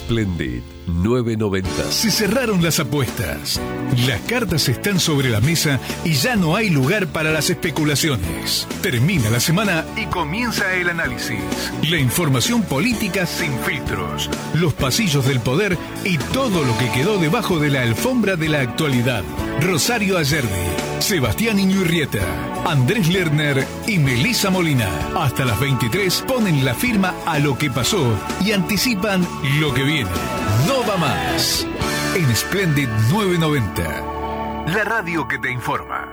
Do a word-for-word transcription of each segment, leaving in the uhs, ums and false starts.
Splendid novecientos noventa. Se cerraron las apuestas. Las cartas están sobre la mesa y ya no hay lugar para las especulaciones. Termina la semana y comienza el análisis. La información política sin filtros. Los pasillos del poder y todo lo que quedó debajo de la alfombra de la actualidad. Rosario Ayerdi, Sebastián Iñurrieta, Andrés Lerner y Melissa Molina. Hasta las veintitrés ponen la firma a lo que pasó y anticipan lo que viene. No va más. En Splendid novecientos noventa. La radio que te informa.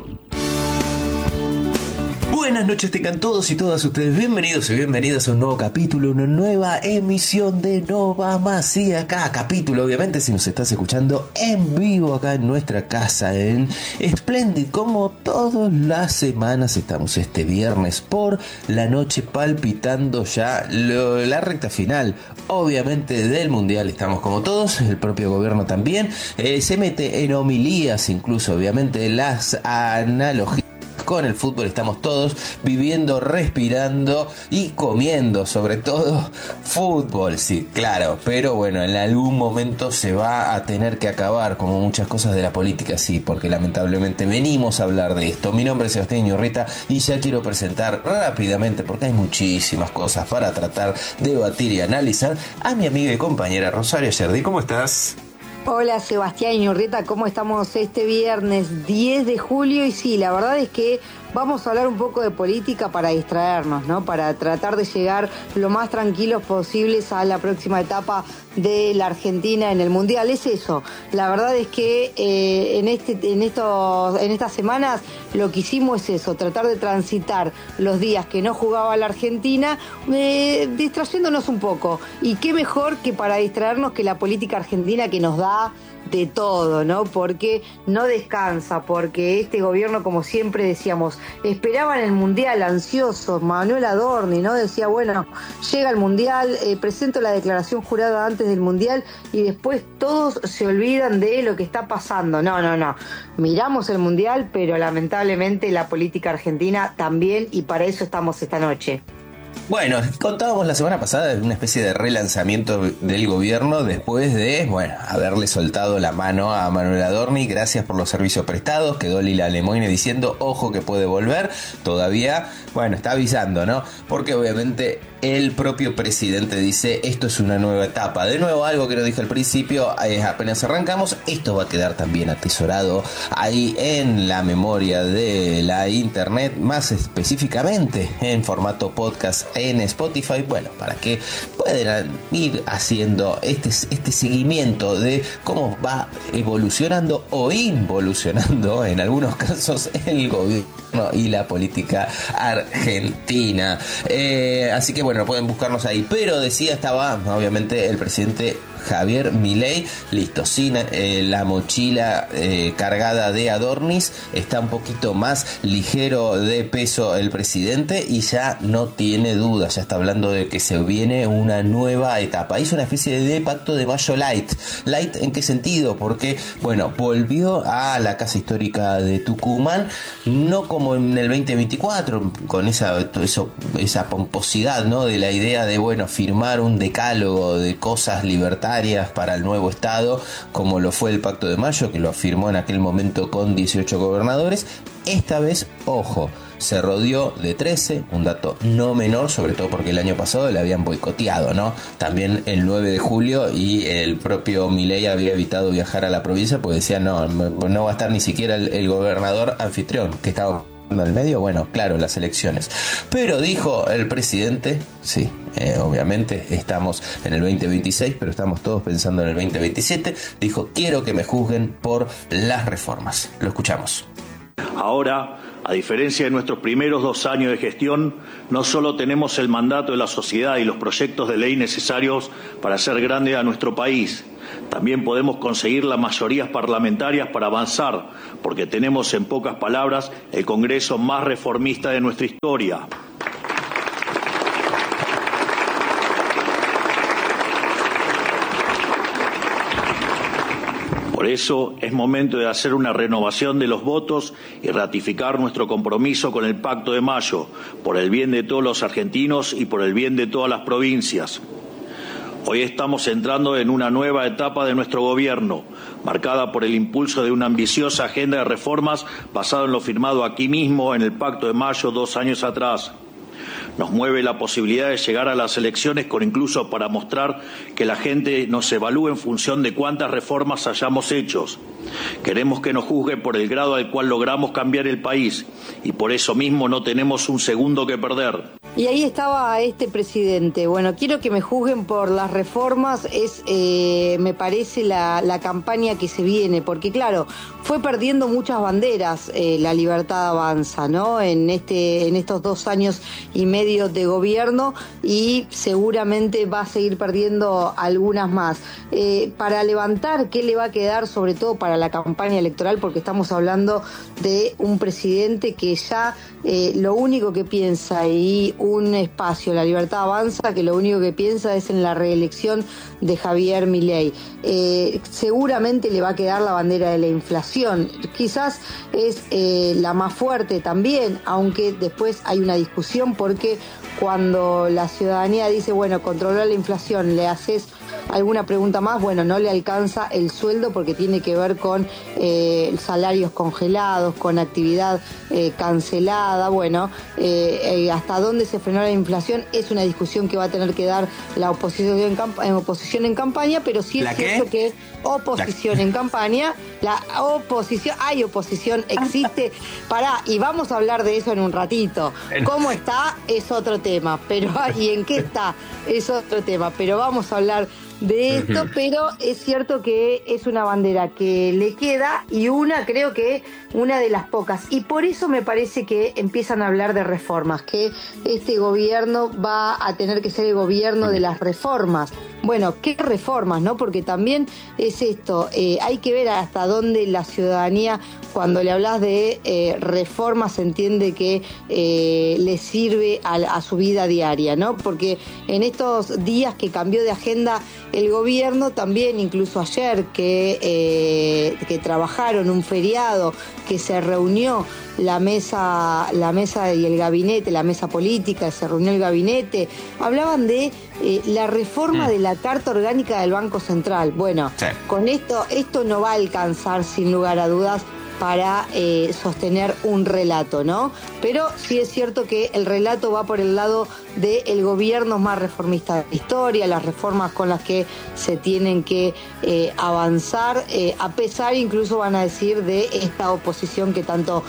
Buenas noches tengan todos y todas ustedes, bienvenidos y bienvenidas a un nuevo capítulo, una nueva emisión de No Va Más. Sí, acá capítulo, obviamente, si nos estás escuchando en vivo acá en nuestra casa en Splendid, como todas las semanas estamos este viernes por la noche palpitando ya lo, la recta final, obviamente, del Mundial. Estamos como todos, el propio gobierno también, eh, se mete en homilías, incluso obviamente las analogías con el fútbol. Estamos todos viviendo, respirando y comiendo, sobre todo fútbol, sí, claro, pero bueno, en algún momento se va a tener que acabar, como muchas cosas de la política, sí, porque lamentablemente venimos a hablar de esto. Mi nombre es Sebastián Iñurrieta y ya quiero presentar rápidamente, porque hay muchísimas cosas para tratar, debatir y analizar, a mi amiga y compañera Rosario Ayerdi. ¿Cómo estás? Hola Sebastián Iñurrieta, ¿cómo estamos este viernes diez de julio? Y sí, la verdad es que vamos a hablar un poco de política para distraernos, ¿no? Para tratar de llegar lo más tranquilos posibles a la próxima etapa de la Argentina en el Mundial. Es eso. La verdad es que eh, en este, en estos, en estas semanas lo que hicimos es eso, tratar de transitar los días que no jugaba la Argentina, eh, distrayéndonos un poco. Y qué mejor que para distraernos que la política argentina, que nos da de todo, ¿no? Porque no descansa, porque este gobierno, como siempre decíamos, esperaban el Mundial ansiosos. Manuel Adorni, ¿no? Decía, bueno, llega el Mundial, eh, presento la declaración jurada antes del Mundial y después todos se olvidan de lo que está pasando. No, no, no. Miramos el Mundial, pero lamentablemente la política argentina también, y para eso estamos esta noche. Bueno, contábamos la semana pasada de una especie de relanzamiento del gobierno después de, bueno, haberle soltado la mano a Manuel Adorni. Gracias por los servicios prestados. Quedó Lila Lemoine diciendo, ojo que puede volver. Todavía, bueno, está avisando, ¿no? Porque obviamente el propio presidente dice, esto es una nueva etapa. De nuevo, algo que nos dije al principio, eh, apenas arrancamos, esto va a quedar también atesorado ahí en la memoria de la internet, más específicamente en formato podcast en Spotify, bueno, para que puedan ir haciendo este, este seguimiento de cómo va evolucionando o involucionando en algunos casos el gobierno y la política argentina. Eh, así que bueno, pueden buscarnos ahí. Pero decía, estaba obviamente el presidente Javier Milei, listo, sin eh, la mochila eh, cargada de adornis, está un poquito más ligero de peso el presidente y ya no tiene duda, ya está hablando de que se viene una nueva etapa. Hizo una especie de pacto de mayo light. ¿Light en qué sentido? Porque, bueno, volvió a la casa histórica de Tucumán, no como en el veinte veinticuatro, con esa, eso, esa pomposidad, ¿no? De la idea de, bueno, firmar un decálogo de cosas libertarias para el nuevo Estado, como lo fue el Pacto de Mayo, que lo firmó en aquel momento con dieciocho gobernadores. Esta vez, ojo, se rodeó de trece, un dato no menor, sobre todo porque el año pasado le habían boicoteado, ¿no? También el nueve de julio, y el propio Milei había evitado viajar a la provincia porque decía, no, no va a estar ni siquiera el, el gobernador anfitrión, que estaba en el medio, bueno, claro, las elecciones. Pero dijo el presidente, sí, eh, obviamente estamos en el veinte veintiséis, pero estamos todos pensando en el veinte veintisiete, dijo, quiero que me juzguen por las reformas. Lo escuchamos. Ahora, a diferencia de nuestros primeros dos años de gestión, no solo tenemos el mandato de la sociedad y los proyectos de ley necesarios para hacer grande a nuestro país, también podemos conseguir las mayorías parlamentarias para avanzar, porque tenemos, en pocas palabras, el Congreso más reformista de nuestra historia. Por eso es momento de hacer una renovación de los votos y ratificar nuestro compromiso con el Pacto de Mayo, por el bien de todos los argentinos y por el bien de todas las provincias. Hoy estamos entrando en una nueva etapa de nuestro gobierno, marcada por el impulso de una ambiciosa agenda de reformas basada en lo firmado aquí mismo en el Pacto de Mayo dos años atrás. Nos mueve la posibilidad de llegar a las elecciones con incluso para mostrar que la gente nos evalúe en función de cuántas reformas hayamos hecho. Queremos que nos juzgue por el grado al cual logramos cambiar el país y por eso mismo no tenemos un segundo que perder. Y ahí estaba este presidente. Bueno, quiero que me juzguen por las reformas, es, eh, me parece, la, la campaña que se viene, porque claro, fue perdiendo muchas banderas eh, la Libertad Avanza, ¿no? En, este, en estos dos años y medio de gobierno y seguramente va a seguir perdiendo algunas más. Eh, para levantar, ¿qué le va a quedar sobre todo para la campaña electoral? Porque estamos hablando de un presidente que ya eh, lo único que piensa y un espacio, la Libertad Avanza, que lo único que piensa es en la reelección de Javier Milei. Eh, seguramente le va a quedar la bandera de la inflación, quizás es eh, la más fuerte también, aunque después hay una discusión porque cuando la ciudadanía dice, bueno, controlar la inflación, le haces alguna pregunta más, bueno, no le alcanza el sueldo porque tiene que ver con eh, salarios congelados, con actividad eh, cancelada, bueno, eh, eh, hasta dónde se frenó la inflación es una discusión que va a tener que dar la oposición en, camp- en oposición en campaña, pero sí es cierto que oposición la... en campaña, la oposición, hay oposición, existe, pará, y vamos a hablar de eso en un ratito. ¿Cómo está? Es otro tema, pero y en qué está es otro tema, pero vamos a hablar de esto, pero es cierto que es una bandera que le queda y una, creo que una de las pocas, y por eso me parece que empiezan a hablar de reformas, que este gobierno va a tener que ser el gobierno de las reformas. Bueno, ¿qué reformas, no? Porque también es esto, eh, hay que ver hasta dónde la ciudadanía, cuando le hablas de eh, reformas, se entiende que eh, le sirve a, a su vida diaria, ¿no? Porque en estos días que cambió de agenda el gobierno, también incluso ayer que, eh, que trabajaron un feriado, que se reunió la mesa, la mesa y el gabinete, la mesa política, se reunió el gabinete, hablaban de eh, la reforma mm. de la Carta Orgánica del Banco Central. Bueno, sí. con esto, esto no va a alcanzar sin lugar a dudas para eh, sostener un relato, ¿no? Pero sí es cierto que el relato va por el lado del gobierno más reformista de la historia, las reformas con las que se tienen que eh, avanzar, eh, a pesar incluso van a decir de esta oposición que tanto,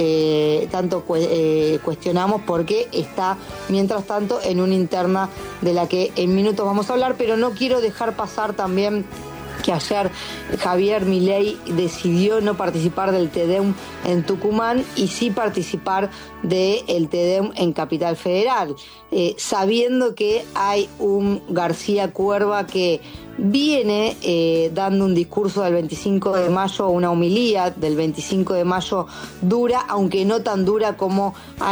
eh, tanto cu- eh, cuestionamos porque está, mientras tanto, en una interna de la que en minutos vamos a hablar, pero no quiero dejar pasar también que ayer Javier Milei decidió no participar del TEDEUM en Tucumán y sí participar del TEDEUM en Capital Federal, eh, sabiendo que hay un García Cuerva que viene eh, dando un discurso del veinticinco de mayo, una homilía del veinticinco de mayo dura, aunque no tan dura como,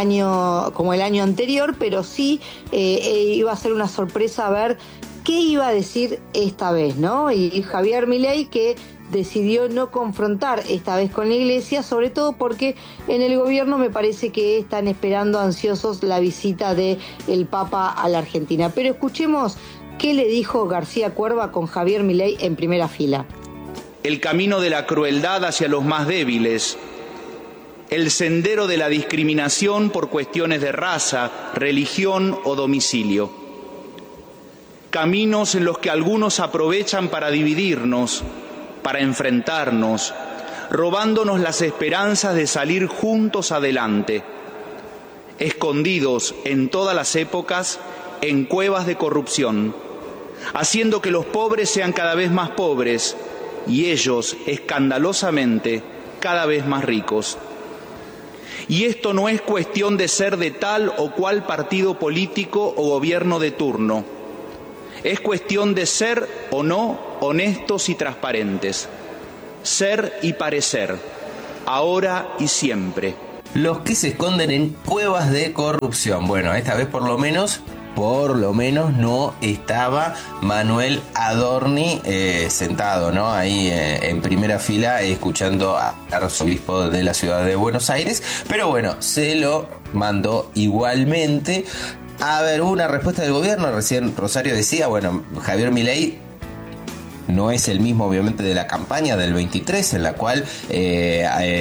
año, como el año anterior, pero sí eh, eh, iba a ser una sorpresa ver qué iba a decir esta vez, ¿no? Y Javier Milei que decidió no confrontar esta vez con la Iglesia, sobre todo porque en el gobierno me parece que están esperando ansiosos la visita del Papa a la Argentina. Pero escuchemos qué le dijo García Cuerva con Javier Milei en primera fila. El camino de la crueldad hacia los más débiles, el sendero de la discriminación por cuestiones de raza, religión o domicilio. Caminos en los que algunos aprovechan para dividirnos, para enfrentarnos, robándonos las esperanzas de salir juntos adelante, escondidos en todas las épocas en cuevas de corrupción, haciendo que los pobres sean cada vez más pobres y ellos, escandalosamente, cada vez más ricos. Y esto no es cuestión de ser de tal o cual partido político o gobierno de turno. Es cuestión de ser o no honestos y transparentes. Ser y parecer, ahora y siempre. Los que se esconden en cuevas de corrupción. Bueno, esta vez por lo menos, por lo menos no estaba Manuel Adorni eh, sentado, ¿no? Ahí eh, en primera fila escuchando al arzobispo de la ciudad de Buenos Aires. Pero bueno, se lo mandó igualmente A ver, hubo una respuesta del gobierno, recién Rosario decía, bueno, Javier Milei no es el mismo obviamente de la campaña del veintitrés, en la cual eh,